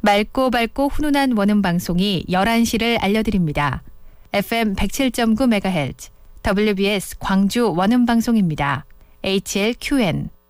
맑고 밝고 훈훈한 원음 방송이 11시를 알려드립니다. FM 107.9MHz WBS 광주 원음 방송입니다. HLQN